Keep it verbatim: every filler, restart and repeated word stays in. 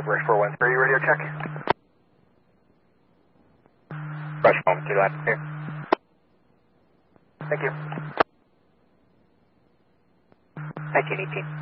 Brush four one three, radio check. Brush home, two left here. Thank you. nineteen eighteen.